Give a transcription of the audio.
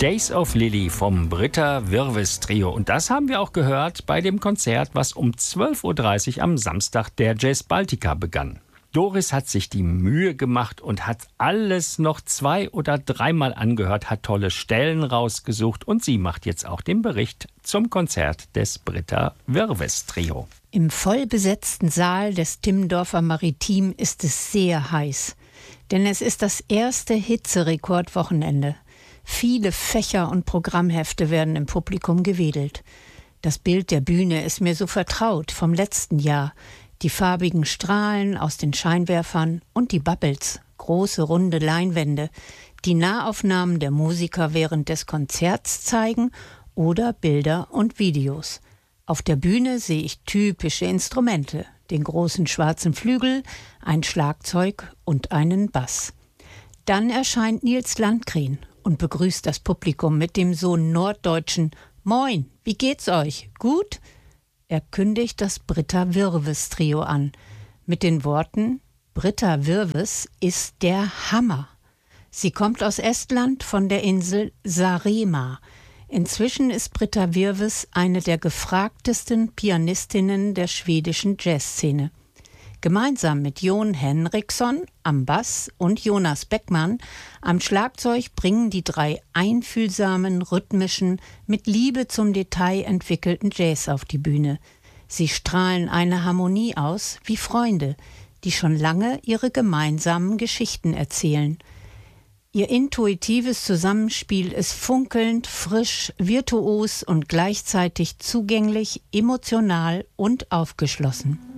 Days of Lily vom Britta Wirves Trio. Und das haben wir auch gehört bei dem Konzert, was um 12.30 Uhr am Samstag der Jazz Baltica begann. Doris hat sich die Mühe gemacht und hat alles noch 2- oder 3-mal angehört, hat tolle Stellen rausgesucht und sie macht jetzt auch den Bericht zum Konzert des Britta Wirves Trio. Im vollbesetzten Saal des Timmendorfer Maritim ist es sehr heiß, denn es ist das erste Hitzerekordwochenende. Viele Fächer und Programmhefte werden im Publikum gewedelt. Das Bild der Bühne ist mir so vertraut vom letzten Jahr. Die farbigen Strahlen aus den Scheinwerfern und die Bubbles, große runde Leinwände, die Nahaufnahmen der Musiker während des Konzerts zeigen oder Bilder und Videos. Auf der Bühne sehe ich typische Instrumente, den großen schwarzen Flügel, ein Schlagzeug und einen Bass. Dann erscheint Nils Landgren und begrüßt das Publikum mit dem so norddeutschen »Moin, wie geht's euch? Gut?« Er kündigt das Britta Wirves Trio an, mit den Worten »Britta Wirves ist der Hammer«. Sie kommt aus Estland von der Insel Saaremaa. Inzwischen ist Britta Wirves eine der gefragtesten Pianistinnen der schwedischen Jazzszene. Gemeinsam mit Jon Henriksson am Bass und Jonas Beckmann am Schlagzeug bringen die 3 einfühlsamen, rhythmischen, mit Liebe zum Detail entwickelten Jazz auf die Bühne. Sie strahlen eine Harmonie aus wie Freunde, die schon lange ihre gemeinsamen Geschichten erzählen. Ihr intuitives Zusammenspiel ist funkelnd, frisch, virtuos und gleichzeitig zugänglich, emotional und aufgeschlossen.